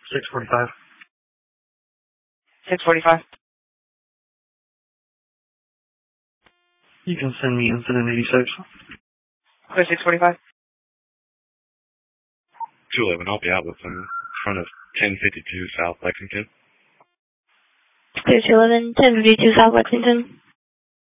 6:45. 6:45. You can send me incident 86. Clear 6:45. 211, I'll be out with in front of 1052 South Lexington. Clear 211, 1052 South Lexington.